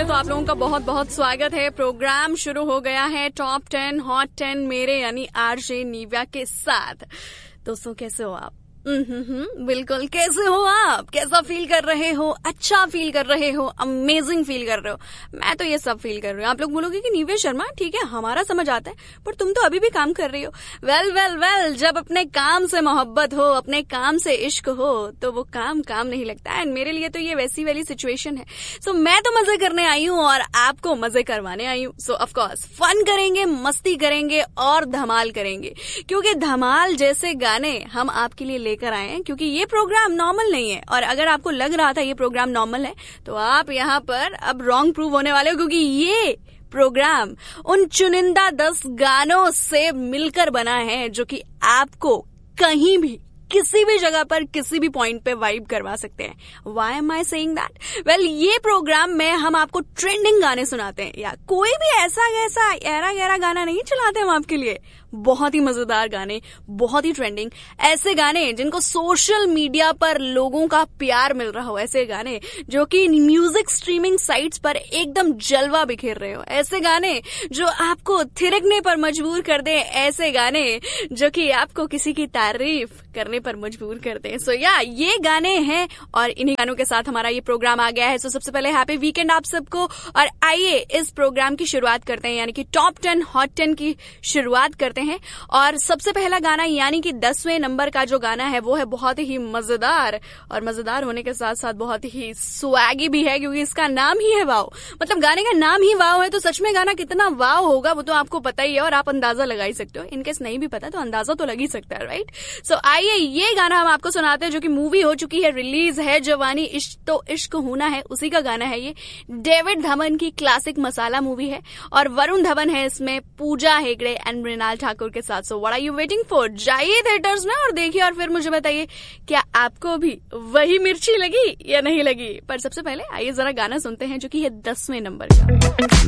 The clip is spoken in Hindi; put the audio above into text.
तो आप लोगों का बहुत बहुत स्वागत है। प्रोग्राम शुरू हो गया है टॉप 10 हॉट 10 मेरे यानी आरजे निव्या के साथ। दोस्तों कैसे हो आप? बिल्कुल। कैसे हो आप? कैसा फील कर रहे हो? अच्छा फील कर रहे हो? अमेजिंग फील कर रहे हो? मैं तो ये सब फील कर रही हूँ। आप लोग बोलोगे कि निव्या शर्मा ठीक है हमारा समझ आता है पर तुम तो अभी भी काम कर रही हो। वेल जब अपने काम से मोहब्बत हो, अपने काम से इश्क हो तो वो काम नहीं लगता है। एंड मेरे लिए तो ये वैसी वाली सिचुएशन है। सो मैं तो मजे करने आई हूँ और आपको मजे करवाने आई हूँ। सो ऑफ कोर्स फन करेंगे, मस्ती करेंगे और धमाल करेंगे, क्योंकि धमाल जैसे गाने हम आपके लिए लेकर आए हैं। क्योंकि ये प्रोग्राम नॉर्मल नहीं है और अगर आपको लग रहा था ये प्रोग्राम नॉर्मल है तो आप यहाँ पर अब रॉन्ग प्रूव होने वाले हो, क्योंकि ये प्रोग्राम उन चुनिंदा 10 गानों से मिलकर बना है जो कि आपको कहीं भी किसी भी जगह पर किसी भी पॉइंट पे वाइब करवा सकते हैं। Why am I saying that? Well, ये प्रोग्राम में हम आपको ट्रेंडिंग गाने सुनाते हैं या कोई भी ऐसा ऐरा गहरा गाना नहीं चलाते हम आपके लिए। बहुत ही मजेदार गाने, बहुत ही ट्रेंडिंग, ऐसे गाने जिनको सोशल मीडिया पर लोगों का प्यार मिल रहा हो, ऐसे गाने जो कि म्यूजिक स्ट्रीमिंग साइट्स पर एकदम जलवा बिखेर रहे हो, ऐसे गाने जो आपको थिरकने पर मजबूर कर दे, ऐसे गाने जो कि आपको किसी की तारीफ करने पर मजबूर करते हैं। सो ये गाने हैं और इन्हीं गानों के साथ हमारा ये प्रोग्राम आ गया है। सो सबसे पहले हैप्पी वीकेंड आप सबको, और आइए इस प्रोग्राम की शुरुआत करते हैं, यानी कि टॉप 10 हॉट 10 की शुरुआत करते हैं। और सबसे पहला गाना यानी कि 10वें नंबर का जो गाना है वो है बहुत ही मजेदार, और मजेदार होने के साथ साथ बहुत ही स्वैगी भी है, क्योंकि इसका नाम ही है वाव। मतलब गाने का नाम ही वाव है तो सच में गाना कितना वाव होगा वो तो आपको पता ही है और आप अंदाजा लगा ही सकते हो। इनकेस नहीं भी पता तो अंदाजा तो लग ही सकता है, राइट? सो आइए ये गाना हम आपको सुनाते हैं जो कि मूवी हो चुकी है रिलीज, है जवानी इश्क तो इश्क होना है, उसी का गाना है ये। डेविड धवन की क्लासिक मसाला मूवी है और वरुण धवन है इसमें, पूजा हेगड़े एंड मृणाल ठाकुर के साथ। So what are you waiting for? जाइए थिएटर्स में और देखिए और फिर मुझे बताइए क्या आपको भी वही मिर्ची लगी या नहीं लगी। पर सबसे पहले आइए जरा गाना सुनते हैं जो कि है 10वें नंबर का।